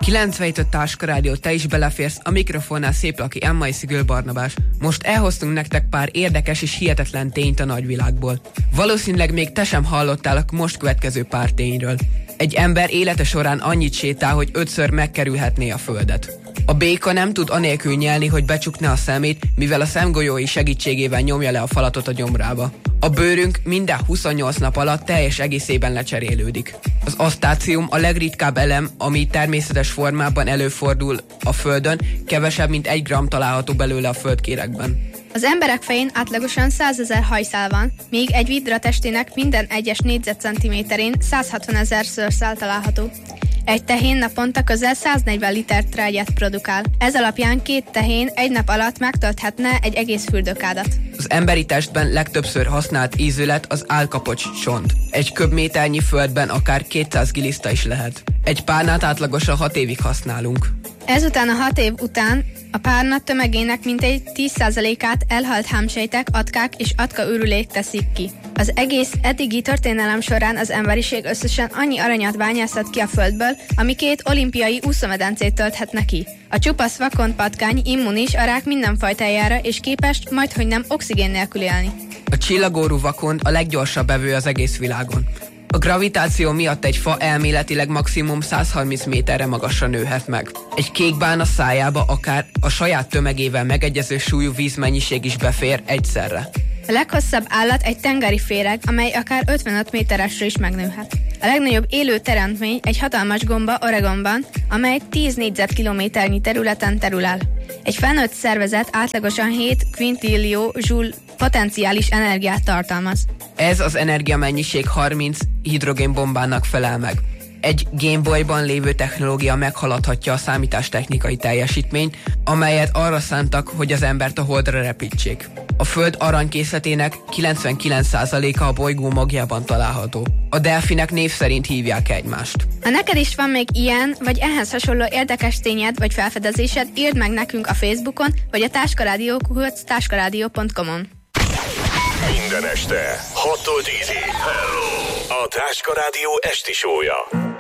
97 Táska Rádió, te is beleférsz, a mikrofonnál Széplaki Emma és Szigő Barnabás. Most elhoztunk nektek pár érdekes és hihetetlen tényt a nagyvilágból. Valószínűleg még te sem hallottál a most következő pár tényről. Egy ember élete során annyit sétál, hogy 5-ször megkerülhetné a Földet. A béka nem tud anélkül nyelni, hogy becsukne a szemét, mivel a szemgolyói segítségével nyomja le a falatot a gyomrába. A bőrünk minden 28 nap alatt teljes egészében lecserélődik. Az asztácium a legritkább elem, ami természetes formában előfordul a Földön, kevesebb mint 1 gramm található belőle a földkéregben. Az emberek fején átlagosan 100 000 hajszál van, míg egy vidra testének minden egyes négyzetcentiméterén 160 000 szőrszál található. Egy tehén naponta közel 140 liter trágyát produkál. Ez alapján 2 tehén egy nap alatt megtölthetne egy egész fürdőkádat. Az emberi testben legtöbbször használt ízület az állkapocs sont. Egy köbméternyi földben akár 200 giliszta is lehet. Egy párnát átlagosan 6 évig használunk. Ezután a 6 év után a párna tömegének mintegy 10%-át elhalt hámsejtek, atkák és atkaürülék teszik ki. Az egész eddigi történelem során az emberiség összesen annyi aranyat bányászott ki a földből, ami 2 olimpiai úszómedencét tölthetne ki. A csupasz vakonpatkány immunis a rák minden fajtájára és képes majdhogy nem oxigén nélkül élni. A csillagórú vakond a leggyorsabb evő az egész világon. A gravitáció miatt egy fa elméletileg maximum 130 méterre magasra nőhet meg. Egy kékbálna szájába akár a saját tömegével megegyező súlyú vízmennyiség is befér egyszerre. A leghosszabb állat egy tengeri féreg, amely akár 55 méteresre is megnőhet. A legnagyobb élő teremtmény egy hatalmas gomba Oregonban, amely 10 négyzetkilométernyi területen terül el. Egy felnőtt szervezet átlagosan 7 quintillió joule potenciális energiát tartalmaz. Ez az energiamennyiség 30 hidrogénbombának felel meg. Egy Gameboyban lévő technológia meghaladhatja a számítástechnikai teljesítményt, amelyet arra szántak, hogy az embert a Holdra repítsék. A Föld aranykészletének 99%-a a bolygó magjában található. A delfinek név szerint hívják egymást. Ha neked is van még ilyen, vagy ehhez hasonló érdekes tényed, vagy felfedezésed, írd meg nekünk a Facebookon, vagy a táskaradio.com-on. Minden este 6-tól 10-ig. Hello! A Táska Rádió esti show-ja.